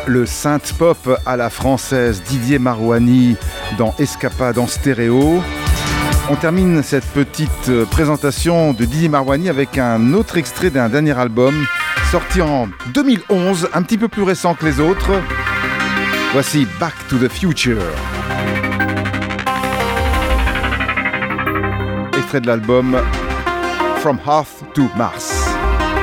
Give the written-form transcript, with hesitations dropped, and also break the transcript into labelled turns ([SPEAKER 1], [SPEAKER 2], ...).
[SPEAKER 1] le synth pop à la française, Didier Marouani dans Escapade en stéréo. On termine cette petite présentation de Didier Marouani avec un autre extrait d'un dernier album sorti en 2011, un petit peu plus récent que les autres. Voici Back to the Future. Extrait de l'album From Earth to Mars.